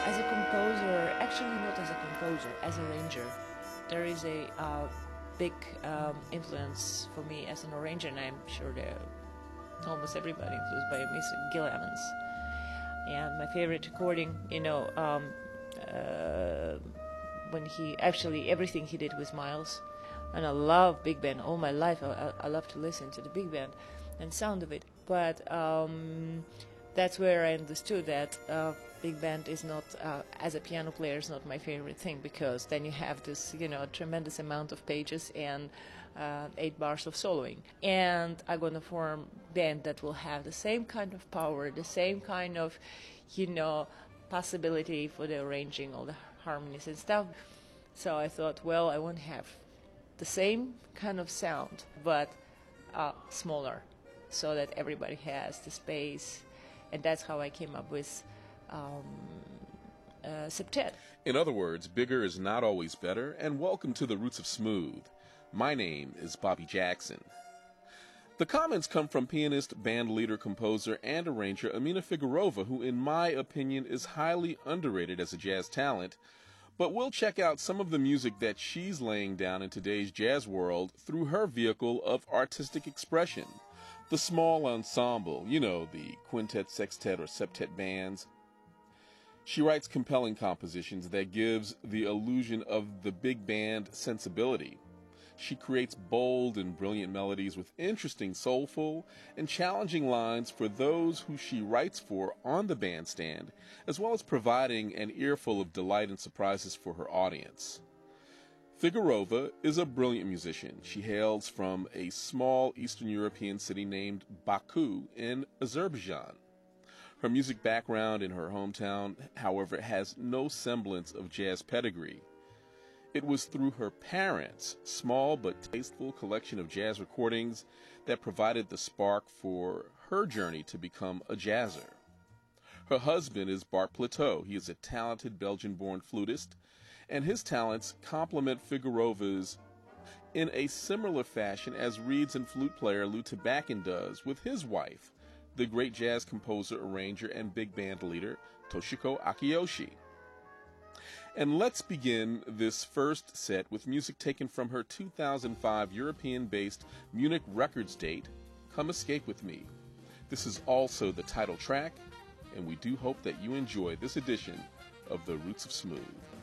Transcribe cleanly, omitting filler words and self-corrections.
As a composer, actually not as a composer, as a arranger, there is a big influence for me as an arranger, and I'm sure that almost everybody influenced by Mr. Gil Evans. And my favorite recording, when he actually everything he did with Miles, and I love big band all my life. I love to listen to the big band and sound of it, but that's where I understood that big band is not, as a piano player, is not my favorite thing, because then you have this, tremendous amount of pages and 8 bars of soloing. And I'm going to form band that will have the same kind of power, the same kind of, possibility for the arranging all the harmonies and stuff. So I thought, well, I won't have the same kind of sound, but smaller, so that everybody has the space. And that's how I came up with Septet. In other words, bigger is not always better, and welcome to the Roots of Smooth. My name is Bobby Jackson. The comments come from pianist, band leader, composer, and arranger Amina Figueroa, who in my opinion is highly underrated as a jazz talent, but we'll check out some of the music that she's laying down in today's jazz world through her vehicle of artistic expression. The small ensemble, the quintet, sextet, or septet bands. She writes compelling compositions that gives the illusion of the big band sensibility. She creates bold and brilliant melodies with interesting, soulful, and challenging lines for those who she writes for on the bandstand, as well as providing an earful of delight and surprises for her audience. Figueroa is a brilliant musician. She hails from a small Eastern European city named Baku in Azerbaijan. Her music background in her hometown, however, has no semblance of jazz pedigree. It was through her parents' small but tasteful collection of jazz recordings that provided the spark for her journey to become a jazzer. Her husband is Bart Plateau. He is a talented Belgian-born flutist, and his talents complement Figueroa's in a similar fashion as reeds and flute player Lou Tabakin does with his wife, the great jazz composer, arranger, and big band leader Toshiko Akiyoshi. And let's begin this first set with music taken from her 2005 European-based Munich Records date, Come Escape With Me. This is also the title track, and we do hope that you enjoy this edition of The Roots of Smooth.